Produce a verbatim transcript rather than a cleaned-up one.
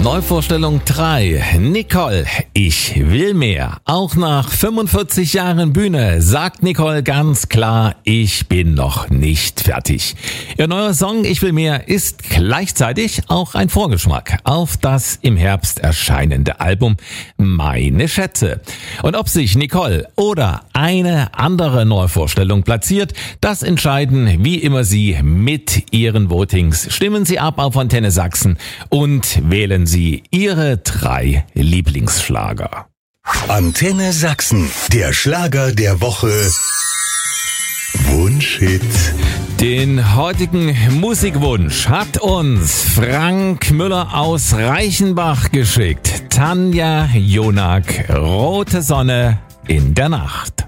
Neuvorstellung drei. Nicole, ich will mehr. Auch nach fünfundvierzig Jahren Bühne sagt Nicole ganz klar, ich bin noch nicht fertig. Ihr neuer Song Ich will mehr ist gleichzeitig auch ein Vorgeschmack auf das im Herbst erscheinende Album Meine Schätze. Und ob sich Nicole oder eine andere Neuvorstellung platziert, das entscheiden wie immer Sie mit Ihren Votings. Stimmen Sie ab auf Antenne Sachsen und wählen Sie Ihre drei Lieblingsschlager. Antenne Sachsen, der Schlager der Woche. Wunschhit. Den heutigen Musikwunsch hat uns Frank Müller aus Reichenbach geschickt. Tanja Jonak, Rote Sonne in der Nacht.